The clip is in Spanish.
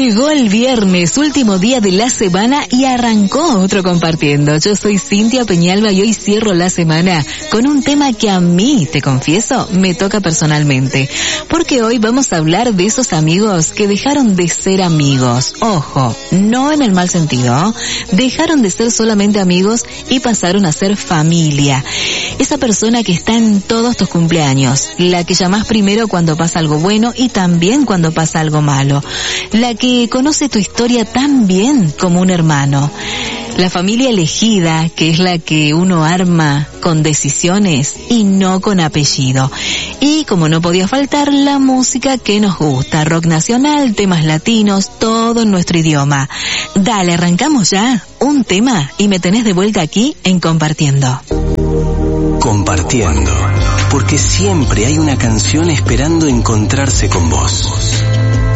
Llegó el viernes, último día de la semana y arrancó otro Compartiendo. Yo soy Cintia Peñalba y hoy cierro la semana con un tema que a mí, te confieso, me toca personalmente. Porque hoy vamos a hablar de esos amigos que dejaron de ser amigos. Ojo, no en el mal sentido. Dejaron de ser solamente amigos y pasaron a ser familia. Esa persona que está en todos tus cumpleaños. La que llamás primero cuando pasa algo bueno y también cuando pasa algo malo. La que conoce tu historia tan bien como un hermano. La familia elegida, que es la que uno arma con decisiones y no con apellido. Y como no podía faltar, la música que nos gusta, rock nacional, temas latinos, todo en nuestro idioma. Dale, arrancamos ya un tema y me tenés de vuelta aquí en Compartiendo. Compartiendo, porque siempre hay una canción esperando encontrarse con vos.